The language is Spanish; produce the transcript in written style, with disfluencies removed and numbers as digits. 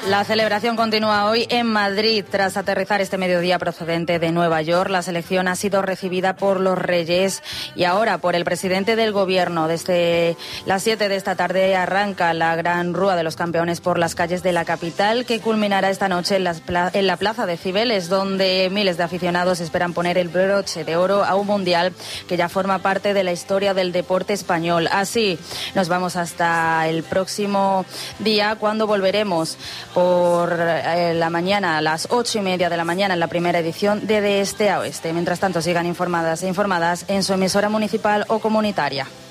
La celebración continúa hoy en Madrid. Tras aterrizar este mediodía procedente de Nueva York, la selección ha sido recibida por los Reyes y ahora por el presidente del Gobierno. Desde las 7 de esta tarde arranca la gran rúa de los campeones por las calles de la capital, que culminará esta noche en la plaza de Cibeles, donde miles de aficionados esperan poner el broche de oro a un mundial que ya forma parte de la historia del deporte español. Así nos vamos hasta el próximo día, cuando volveremos por la mañana, a las 8:30 de la mañana, en la primera edición de Este a Oeste. Mientras tanto, sigan informadas e informadas en su emisora municipal o comunitaria.